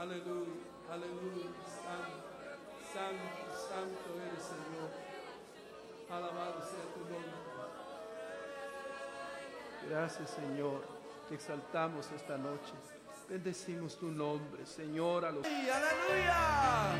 Aleluya, aleluya. Santo, santo, santo eres, Señor. Alabado sea tu nombre. Gracias, Señor. Te exaltamos esta noche. Bendecimos tu nombre, Señor. ¡Aleluya!